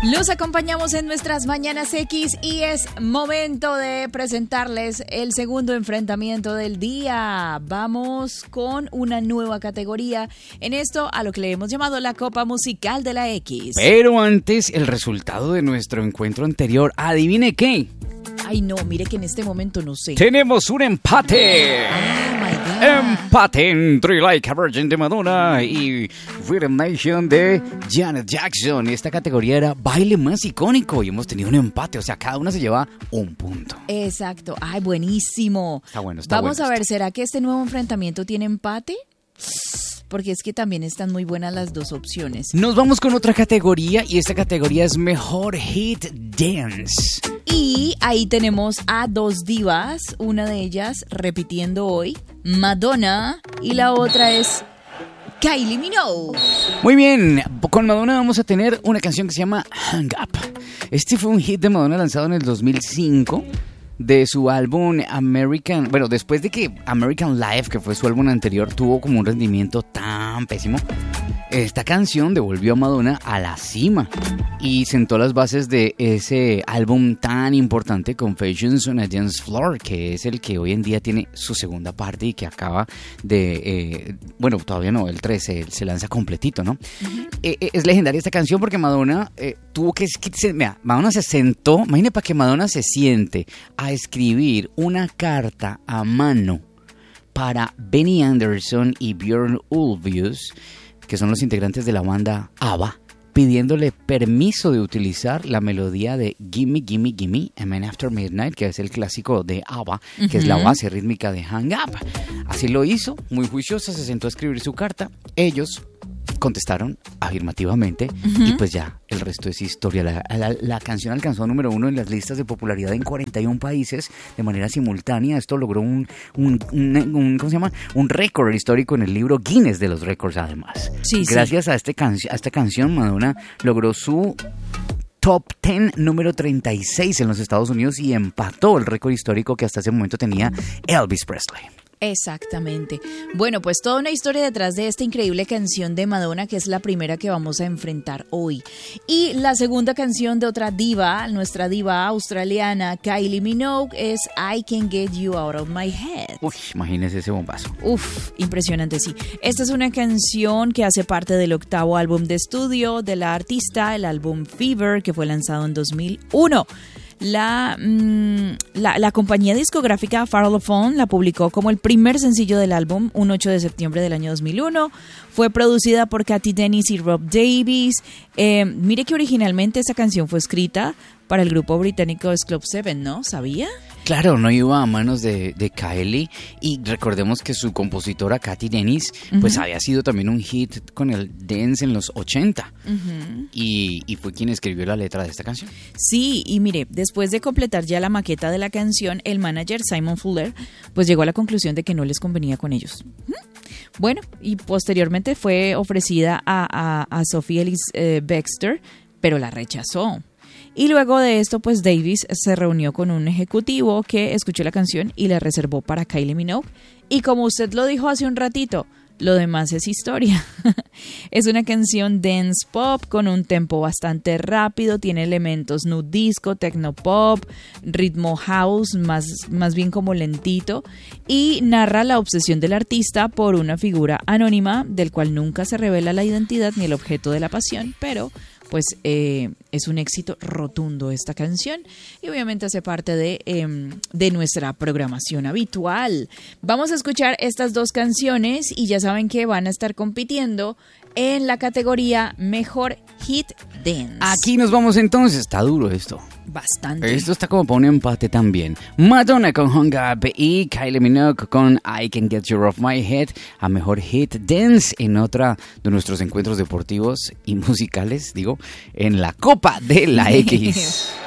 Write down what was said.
Los acompañamos en nuestras Mañanas X y es momento de presentarles el segundo enfrentamiento del día. Vamos con una nueva categoría en esto a lo que le hemos llamado la Copa Musical de la X. Pero antes, el resultado de nuestro encuentro anterior. ¿Adivine qué? Ay, no, mire que en este momento no sé. Tenemos un empate. Oh my God. Empate entre Like a Virgin de Madonna y Rhythm Nation de Janet Jackson. Esta categoría era baile más icónico y hemos tenido un empate. O sea, cada una se lleva un punto. Exacto. Ay, buenísimo. Está bueno, Vamos a ver, ¿será que este nuevo enfrentamiento tiene empate? Porque es que también están muy buenas las dos opciones. Nos vamos con otra categoría y esta categoría es Mejor Hit Dance. Y ahí tenemos a dos divas, una de ellas repitiendo hoy, Madonna, y la otra es Kylie Minogue. Muy bien, con Madonna vamos a tener una canción que se llama Hang Up. Este fue un hit de Madonna lanzado en el 2005. De su álbum American, bueno, después de que American Life, que fue su álbum anterior, tuvo como un rendimiento tan pésimo, esta canción devolvió a Madonna a la cima y sentó las bases de ese álbum tan importante, Confessions on a Dance Floor, que es el que hoy en día tiene su segunda parte y que acaba de, bueno, todavía no, el 13 se lanza completito, ¿no? Uh-huh. Es legendaria esta canción porque Madonna tuvo que, mira, Madonna se sentó, imagínate para que Madonna se siente a escribir una carta a mano para Benny Andersson y Björn Ulvaeus, que son los integrantes de la banda ABBA, pidiéndole permiso de utilizar la melodía de Gimme, Gimme, Gimme, A Man After Midnight, que es el clásico de ABBA, que es la base rítmica de Hang Up. Así lo hizo, muy juiciosa, se sentó a escribir su carta. Ellos contestaron afirmativamente y pues ya el resto es historia. La canción alcanzó número 1 en las listas de popularidad en 41 países de manera simultánea. Esto logró un ¿cómo se llama? Un récord histórico en el libro Guinness de los récords, además. Sí, gracias sí. a esta canción, Madonna logró su Top 10 número 36 en los Estados Unidos y empató el récord histórico que hasta ese momento tenía Elvis Presley. Exactamente. Bueno, pues toda una historia detrás de esta increíble canción de Madonna, que es la primera que vamos a enfrentar hoy. Y la segunda canción de otra diva, nuestra diva australiana Kylie Minogue, es I Can't Get You Out of My Head. Uf, imagínese ese bombazo. Uf, impresionante, sí. Esta es una canción que hace parte del octavo álbum de estudio de la artista, el álbum Fever, que fue lanzado en 2001. La compañía discográfica Parlophone la publicó como el primer sencillo del álbum un 8 de septiembre del año 2001. Fue producida por Cathy Dennis y Rob Davis. Mire que originalmente esta canción fue escrita para el grupo británico Club 7, ¿no? ¿Sabía? Claro, no iba a manos de Kylie y recordemos que su compositora Cathy Dennis pues había sido también un hit con el dance en los 80 y fue quien escribió la letra de esta canción. Sí, y mire, después de completar ya la maqueta de la canción, el manager Simon Fuller pues llegó a la conclusión de que no les convenía con ellos. Bueno, y posteriormente fue ofrecida a Sophie Ellis Bextor, pero la rechazó. Y luego de esto, pues Davis se reunió con un ejecutivo que escuchó la canción y la reservó para Kylie Minogue. Y como usted lo dijo hace un ratito, lo demás es historia. Es una canción dance pop con un tempo bastante rápido, tiene elementos nu disco, techno pop, ritmo house, más bien como lentito, y narra la obsesión del artista por una figura anónima del cual nunca se revela la identidad ni el objeto de la pasión, pero pues es un éxito rotundo esta canción y obviamente hace parte de nuestra programación habitual. Vamos a escuchar estas dos canciones y ya saben que van a estar compitiendo en la categoría Mejor Hit Dance. Aquí nos vamos entonces, está duro esto. Bastante. Esto está como para un empate también. Madonna con Hung Up y Kylie Minogue con I Can Get You Off My Head a Mejor Hit Dance en otra de nuestros encuentros deportivos y musicales, digo, en la Copa de la X.